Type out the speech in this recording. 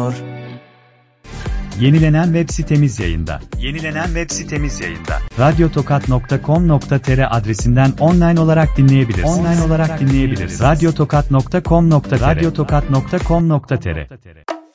başlıyor. Yenilenen web sitemiz yayında. Radyotokat.com.tr adresinden online olarak dinleyebilirsiniz. Radyotokat.com.tr